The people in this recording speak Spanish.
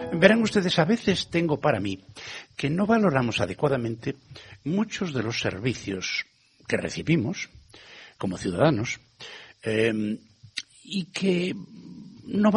Verán ustedes, a veces tengo para mí que no valoramos adecuadamente muchos de los servicios que recibimos como ciudadanos y que no